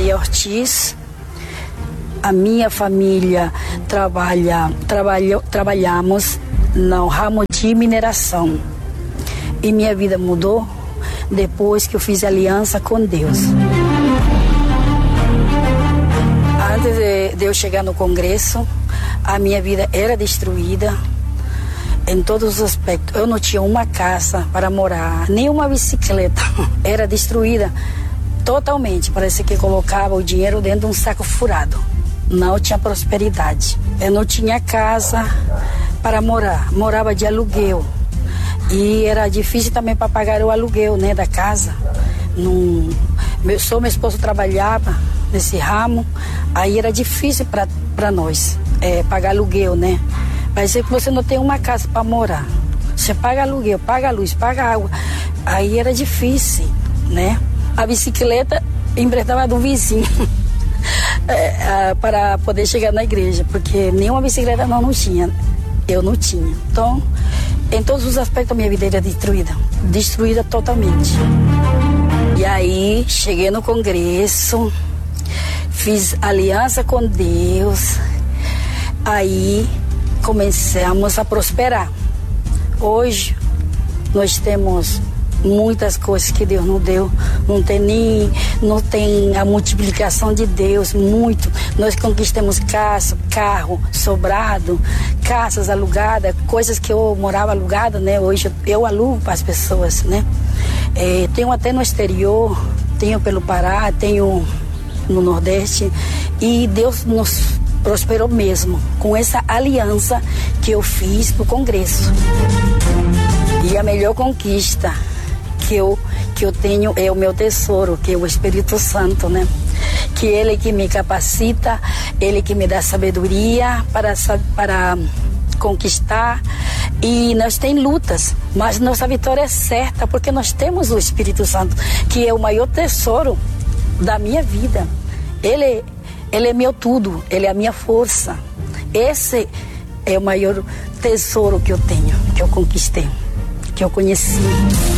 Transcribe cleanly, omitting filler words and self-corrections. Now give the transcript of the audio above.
Maria Ortiz. A minha família trabalhamos no ramo de mineração. E minha vida mudou depois que eu fiz aliança com Deus. Antes de eu chegar no Congresso, a minha vida era destruída em todos os aspectos. Eu não tinha uma casa para morar, nem uma bicicleta. Era destruída totalmente. Parece que colocava o dinheiro dentro de um saco furado. Não tinha prosperidade. Eu não tinha casa para morar. Morava de aluguel. E era difícil também para pagar o aluguel, né, da casa. Meu esposo trabalhava nesse ramo. Aí era difícil para nós pagar aluguel, né? Mas é que você não tem uma casa para morar. Você paga aluguel, paga a luz, paga a água. Aí era difícil, né? A bicicleta emprestava do vizinho para poder chegar na igreja, porque nenhuma bicicleta não tinha. Eu não tinha. Então, em todos os aspectos, a minha vida era destruída totalmente. E aí, cheguei no Congresso, fiz aliança com Deus, aí começamos a prosperar. Hoje, nós temos muitas coisas que Deus nos deu, não tem a multiplicação de Deus, muito. Nós conquistamos casa, carro, sobrado, casas alugadas, coisas que eu morava alugada, né? Hoje eu alugo para as pessoas, né? Tenho até no exterior, tenho pelo Pará, tenho no Nordeste, e Deus nos prosperou mesmo com essa aliança que eu fiz no Congresso. E a melhor conquista que eu tenho é o meu tesouro, que é o Espírito Santo, né? Que Ele que me capacita, Ele que me dá sabedoria para conquistar. E nós temos lutas, mas nossa vitória é certa, porque nós temos o Espírito Santo, que é o maior tesouro da minha vida. Ele é meu tudo, Ele é a minha força. Esse é o maior tesouro que eu tenho, que eu conquistei, que eu conheci.